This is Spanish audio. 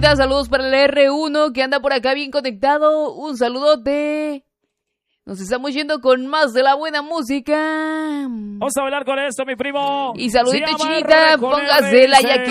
Saludos para el R1 que anda por acá bien conectado. Un saludote. Nos estamos yendo con más de la buena música. Vamos a bailar con esto, mi primo. Y saludito, Chita. Póngase la yaquita.